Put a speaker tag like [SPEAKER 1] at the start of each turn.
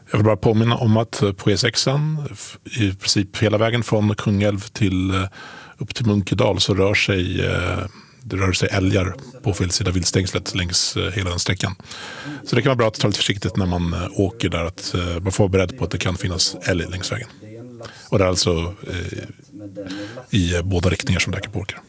[SPEAKER 1] Jag vill bara påminna om att på E6 i princip hela vägen från Kungälv till upp till Munkedal så rör sig älgar på fel sida viltstängslet längs hela den sträckan. Så det kan vara bra att ta lite försiktigt när man åker där, att man får vara beredd på att det kan finnas älg längs vägen. Och det är alltså i båda riktningar som det kan påverka.